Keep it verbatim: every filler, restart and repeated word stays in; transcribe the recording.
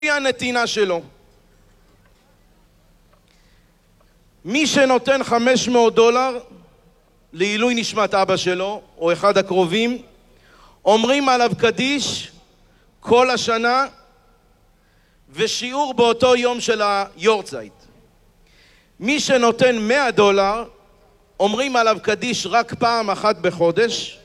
הנתינה שלו. מי שנותן חמש מאות דולר לעילוי נשמת אבא שלו או אחד הקרובים, אומרים עליו קדיש כל השנה ושיעור באותו יום של היורצייט. מי שנותן מאה דולר אומרים עליו קדיש רק פעם אחת בחודש,